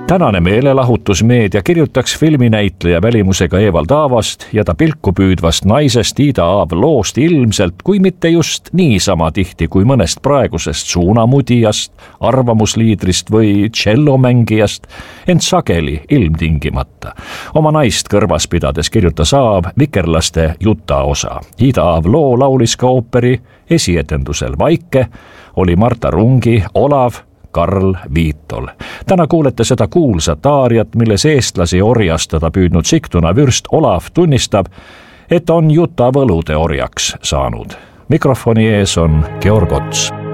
Tänane meelelahutusmeedia kirjutaks filminäitleja välimusega Evald Aavast ja ta pilku püüdvast naisest Ida Aav loost ilmselt, kui mitte just niisama tihti kui mõnest praegusest suunamudijast, arvamusliidrist või tšellomängijast, ent sageli ilmtingimata. Oma naist kõrvas pidades kirjutas Aav vikerlaste jutaosa. Ida Aav loo laulis ka ooperi esietendusel Vaike, oli Marta Rungi Olav, Karl Viitol. Täna kuulete seda kuulsat aariat, milles eestlasi orjastada püüdnud Sigtuna vürst Olav tunnistab, et on juta võlude orjaks saanud. Mikrofoni ees on Georg Ots.